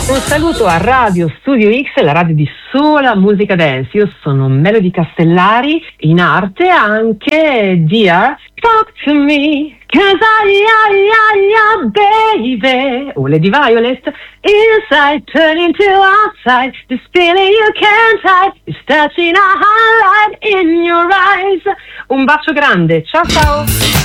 Un saluto a Radio Studio X, la radio di sola musica dance. Io sono Melody Castellari, in arte anche Dear Talk to Me, 'cause baby. O Lady Violet, inside turn into outside, this feeling you can't hide, is touching a highlight in your eyes. Un bacio grande, ciao ciao!